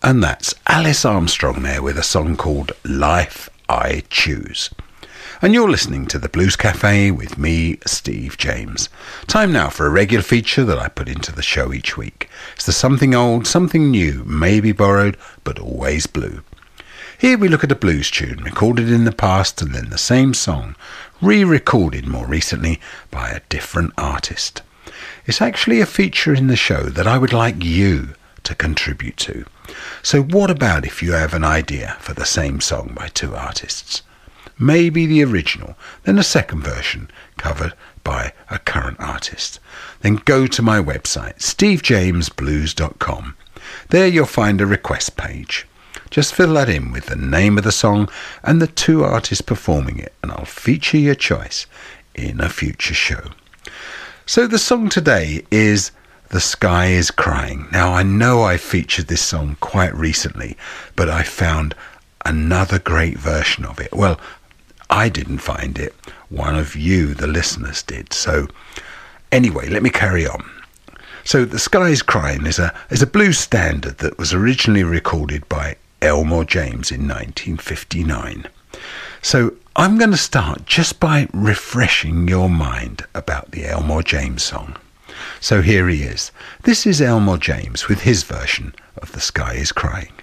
And that's Alice Armstrong there with a song called Life I Choose. And you're listening to the Blues Cafe with me, Steve James. Time now for a regular feature that I put into the show each week. It's the something old, something new, maybe borrowed, but always blue. Here we look at a blues tune recorded in the past and then the same song, re-recorded more recently by a different artist. It's actually a feature in the show that I would like you to contribute to. So what about if you have an idea for the same song by two artists? Maybe the original, then a second version covered by a current artist. Then go to my website, stevejamesblues.com. There you'll find a request page. Just fill that in with the name of the song and the two artists performing it, and I'll feature your choice in a future show. So the song today is The Sky is Crying. Now I know I featured this song quite recently, but I found another great version of it. Well, I didn't find it. One of you, the listeners, did. So anyway, let me carry on. So The Sky is Crying is a blues standard that was originally recorded by Elmore James in 1959. So I'm going to start just by refreshing your mind about the Elmore James song. So here he is. This is Elmore James with his version of The Sky is Crying.